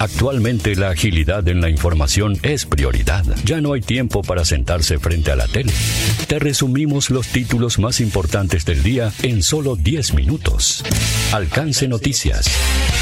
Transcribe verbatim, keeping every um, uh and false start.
Actualmente la agilidad en la información es prioridad. Ya no hay tiempo para sentarse frente a la tele. Te resumimos los títulos más importantes del día en solo diez minutos. Alcance Noticias.